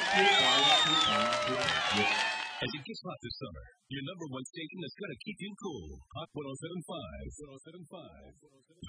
As it gets hot this summer, your number one station that's gonna keep you cool. Hot 107.5.